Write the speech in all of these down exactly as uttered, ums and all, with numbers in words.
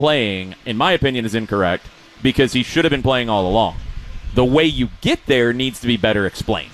playing, in my opinion, is incorrect because he should have been playing all along. The way you get there needs to be better explained.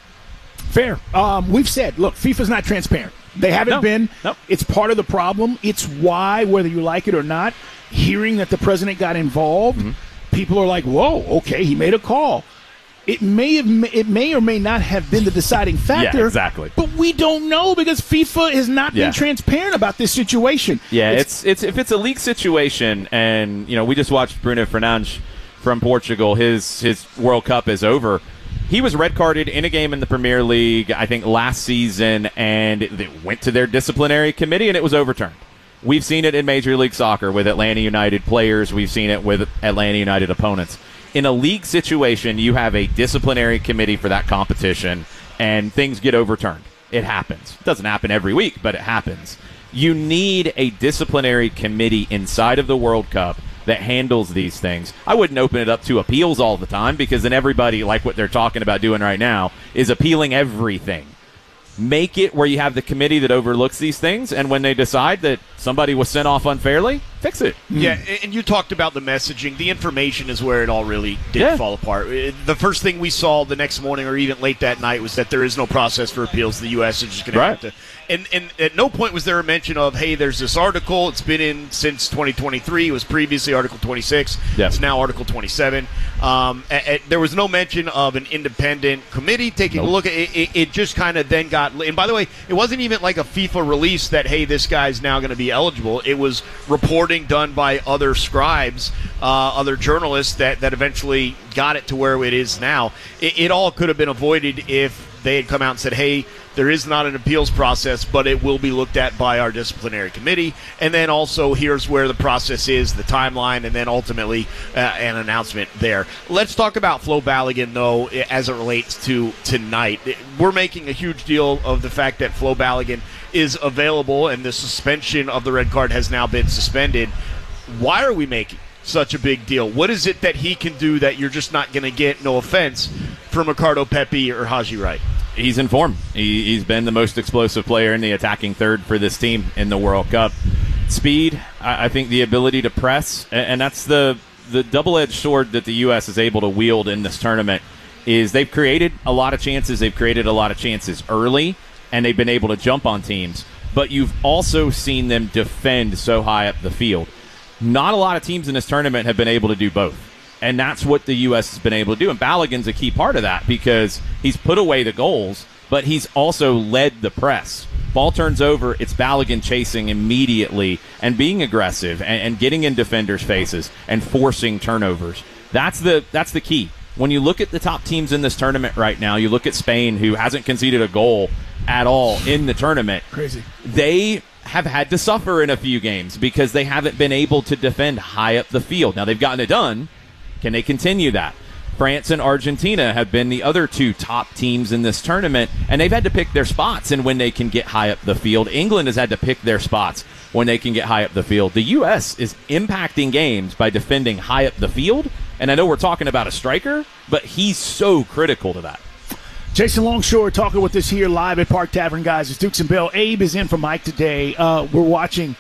Fair. Um, we've said, look, FIFA's not transparent. They haven't no, been. No. It's part of the problem. It's why, whether you like it or not, hearing that the president got involved, mm-hmm. people are like, whoa, okay, he made a call. It may have, it may or may not have been the deciding factor. Yeah, exactly. But we don't know because FIFA has not yeah. been transparent about this situation. Yeah, it's, it's it's if it's a league situation, and you know, we just watched Bruno Fernandes from Portugal. His his World Cup is over. He was red carded in a game in the Premier League, I think, last season, and it went to their disciplinary committee, and it was overturned. We've seen it in Major League Soccer with Atlanta United players. We've seen it with Atlanta United opponents. In a league situation, you have a disciplinary committee for that competition, and things get overturned. It happens. It doesn't happen every week, but it happens. You need a disciplinary committee inside of the World Cup that handles these things. I wouldn't open it up to appeals all the time because then everybody, like what they're talking about doing right now, is appealing everything. Make it where you have the committee that overlooks these things, and when they decide that somebody was sent off unfairly, fix it. Yeah, and you talked about the messaging. The information is where it all really did yeah. fall apart. The first thing we saw the next morning or even late that night was that there is no process for appeals. The U S is just going right. to have to. And, and at no point was there a mention of, hey, there's this article. It's been in since twenty twenty-three. It was previously Article twenty-six. Yeah. It's now Article twenty-seven. Um, a, a, there was no mention of an independent committee taking nope. a look at it. It, it just kind of then got – and by the way, it wasn't even like a FIFA release that, hey, this guy's now going to be eligible. It was reporting done by other scribes, uh, other journalists that, that eventually got it to where it is now. It, it all could have been avoided if they had come out and said, hey, there is not an appeals process, but it will be looked at by our disciplinary committee. And then also here's where the process is, the timeline, and then ultimately uh, an announcement there. Let's talk about Flo Balogun, though, as it relates to tonight. We're making a huge deal of the fact that Flo Balogun is available and the suspension of the red card has now been suspended. Why are we making such a big deal? What is it that he can do that you're just not going to get, no offense, from Ricardo Pepi or Haji Wright? He's in form. He, he's been the most explosive player in the attacking third for this team in the World Cup. Speed, I, I think the ability to press, and, and that's the, the double-edged sword that the U S is able to wield in this tournament, is they've created a lot of chances. They've created a lot of chances early, and they've been able to jump on teams. But you've also seen them defend so high up the field. Not a lot of teams in this tournament have been able to do both. And that's what the U S has been able to do. And Balogun's a key part of that because he's put away the goals, but he's also led the press. Ball turns over, it's Balogun chasing immediately and being aggressive and, and getting in defenders' faces and forcing turnovers. That's the that's the key. When you look at the top teams in this tournament right now, you look at Spain, who hasn't conceded a goal at all in the tournament. Crazy. They have had to suffer in a few games because they haven't been able to defend high up the field. Now, they've gotten it done. Can they continue that? France and Argentina have been the other two top teams in this tournament, and they've had to pick their spots and when they can get high up the field. England has had to pick their spots when they can get high up the field. The U S is impacting games by defending high up the field, and I know we're talking about a striker, but he's so critical to that. Jason Longshore talking with us here live at Park Tavern, guys. It's Dukes and Bill. Abe is in for Mike today. Uh, we're watching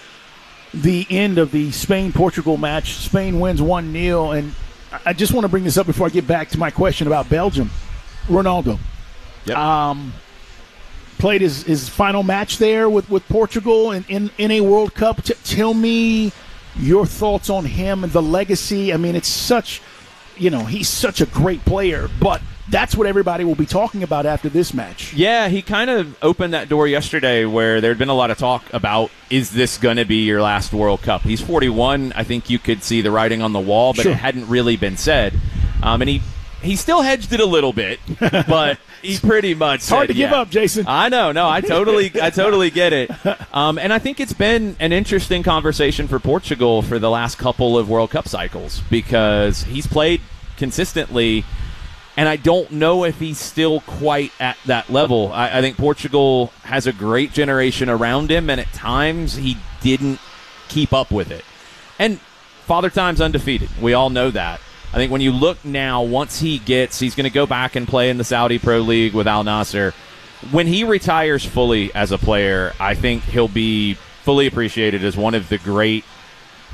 the end of the Spain-Portugal match. Spain wins one nil, and I just want to bring this up before I get back to my question about Belgium. Ronaldo yep. um, played his, his final match there with, with Portugal in, in, in a World Cup. T- tell me your thoughts on him and the legacy. I mean, it's such, you know, he's such a great player, but that's what everybody will be talking about after this match. Yeah, he kind of opened that door yesterday where there had been a lot of talk about, is this going to be your last World Cup? He's forty-one. I think you could see the writing on the wall, but sure. it hadn't really been said. Um, and he, he still hedged it a little bit, but he pretty much It's hard said, to give yeah. up, Jason. I know. No, I totally I totally get it. Um, and I think it's been an interesting conversation for Portugal for the last couple of World Cup cycles because he's played consistently. And I don't know if he's still quite at that level. I, I think Portugal has a great generation around him, and at times he didn't keep up with it. And Father Time's undefeated. We all know that. I think when you look now, once he gets, he's going to go back and play in the Saudi Pro League with Al Nassr. When he retires fully as a player, I think he'll be fully appreciated as one of the great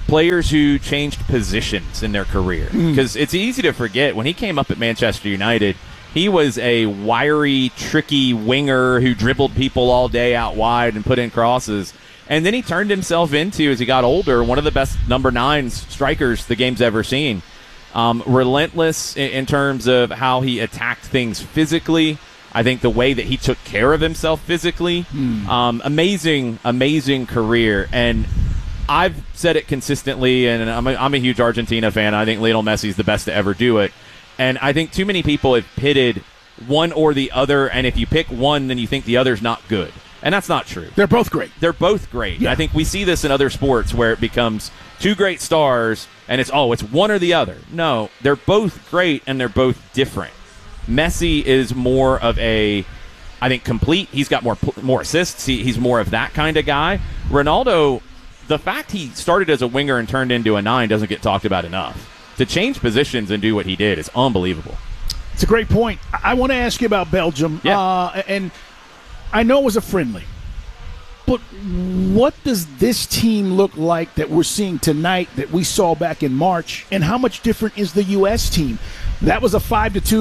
players who changed positions in their career. Because mm. it's easy to forget, when he came up at Manchester United, he was a wiry, tricky winger who dribbled people all day out wide and put in crosses. And then he turned himself into, as he got older, one of the best number nines strikers the game's ever seen. Um, relentless in, in terms of how he attacked things physically. I think the way that he took care of himself physically. Mm. Um, amazing, amazing career. And I've said it consistently, and I'm a, I'm a huge Argentina fan. I think Lionel Messi is the best to ever do it. And I think too many people have pitted one or the other, and if you pick one, then you think the other's not good. And that's not true. They're both great. They're both great. Yeah. I think we see this in other sports where it becomes two great stars, and it's, oh, it's one or the other. No, they're both great, and they're both different. Messi is more of a, I think, complete. He's got more more assists. He, he's more of that kind of guy. Ronaldo, the fact he started as a winger and turned into a nine doesn't get talked about enough. To change positions and do what he did is unbelievable. It's a great point. I, I want to ask you about Belgium. Yeah. Uh, and I know it was a friendly. But what does this team look like that we're seeing tonight that we saw back in March? And how much different is the U S team? That was a five to two